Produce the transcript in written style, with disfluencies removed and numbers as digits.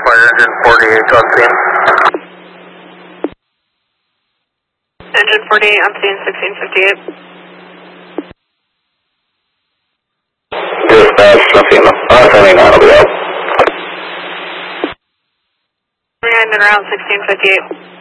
fire engine 48 on scene. Engine 48 on scene 1658. Dispatch, nothing. 79 will be out. 39 and around 1658.